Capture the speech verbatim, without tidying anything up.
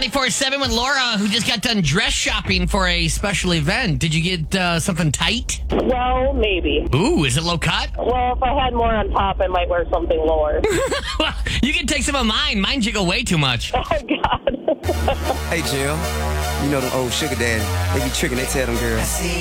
ninety-four point seven with Laura, who just got done dress shopping for a special event. Did you get uh, something tight? Well, maybe. Ooh, is it low cut? Well, if I had more on top, I might wear something lower. Well, you can take some of mine. Mine jiggle way too much. Oh, God. Hey, Jill. You know them old sugar daddy. They be tricking, they tell them girls.